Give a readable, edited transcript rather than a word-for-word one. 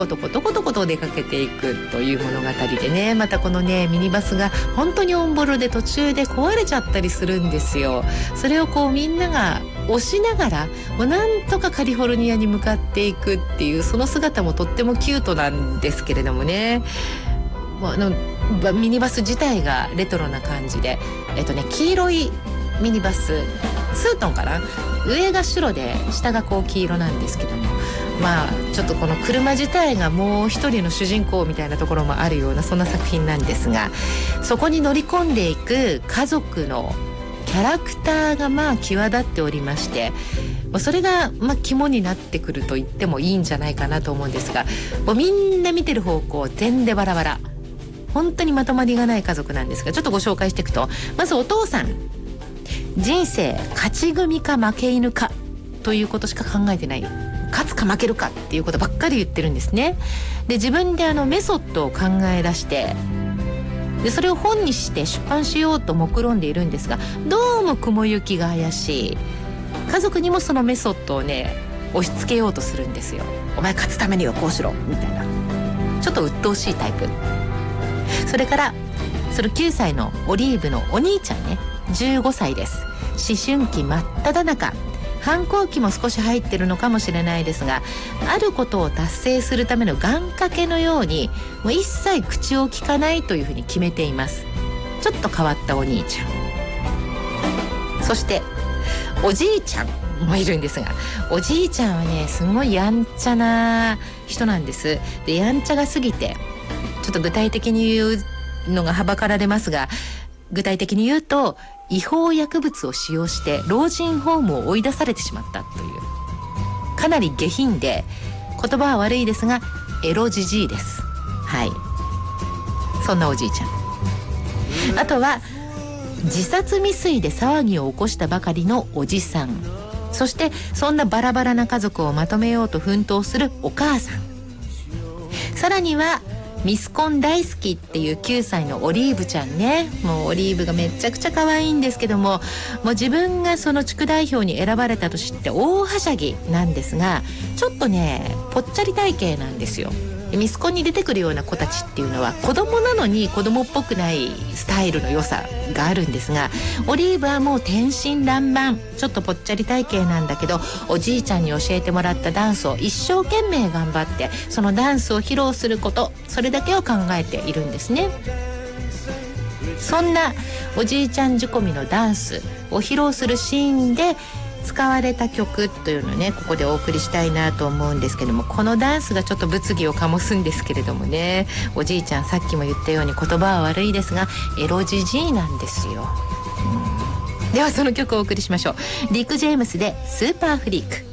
とこと出かけていくという物語でね、またこのねミニバスが本当にオンボロで途中で壊れちゃったりするんですよ。それをこうみんなが押しながらもうなんとかカリフォルニアに向かっていくっていう、その姿もとってもキュートなんですけれどもね、ミニバス自体がレトロな感じで、黄色いミニバス2トンかな、上が白で下がこう黄色なんですけども、ちょっとこの車自体がもう一人の主人公みたいなところもあるような、そんな作品なんですが、そこに乗り込んでいく家族のキャラクターが際立っておりまして、それが肝になってくると言ってもいいんじゃないかなと思うんですが、もうみんな見てる方向全でバラバラ、本当にまとまりがない家族なんですが、ちょっとご紹介していくと、まずお父さん、人生勝ち組か負け犬かということしか考えてない、勝つか負けるかっていうことばっかり言ってるんですね。で、自分でメソッドを考え出して、でそれを本にして出版しようと目論んでいるんですが、どうも雲行きが怪しい。家族にもそのメソッドをね押し付けようとするんですよ。お前勝つためにはこうしろみたいな、ちょっと鬱陶しいタイプ。それからその9歳のオリーブのお兄ちゃんね、15歳です。思春期真っ只中、反抗期も少し入ってるのかもしれないですが、あることを達成するための願掛けのようにもう一切口を聞かないというふうに決めています。ちょっと変わったお兄ちゃん。そしておじいちゃんもいるんですが、おじいちゃんはねすごいやんちゃな人なんです。で、やんちゃが過ぎて、ちょっと具体的に言うのがはばかられますが、具体的に言うと違法薬物を使用して老人ホームを追い出されてしまったという、かなり下品で、言葉は悪いですがエロじじいです。はい、そんなおじいちゃん。あとは自殺未遂で騒ぎを起こしたばかりのおじさん、そしてそんなバラバラな家族をまとめようと奮闘するお母さん、さらにはミスコン大好きっていう9歳のオリーブちゃんね。もうオリーブがめちゃくちゃ可愛いんですけども、もう自分がその地区代表に選ばれたと知って大はしゃぎなんですが、ちょっとねぽっちゃり体型なんですよ。ミスコンに出てくるような子たちっていうのは子供なのに子供っぽくないスタイルの良さがあるんですが、オリーブはもう天真爛漫、ちょっとぽっちゃり体型なんだけど、おじいちゃんに教えてもらったダンスを一生懸命頑張って、そのダンスを披露すること、それだけを考えているんですね。そんなおじいちゃん仕込みのダンスを披露するシーンで使われた曲というのをね、ここでお送りしたいなと思うんですけども、このダンスがちょっと物議を醸すんですけれどもね、おじいちゃんさっきも言ったように言葉は悪いですがエロじじいなんですよ。ではその曲をお送りしましょう。リック・ジェームスでスーパーフリーク。